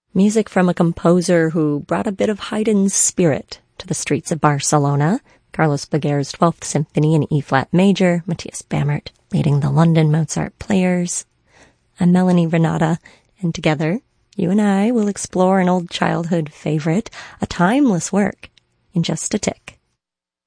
Music from a composer who brought a bit of Haydn's spirit to the streets of Barcelona. Carlos Boguer's 12th Symphony in E-flat major, Matthias Bammert leading the London Mozart Players. I'm Melanie Renata, and together, you and I will explore an old childhood favorite, a timeless work, in just a tick.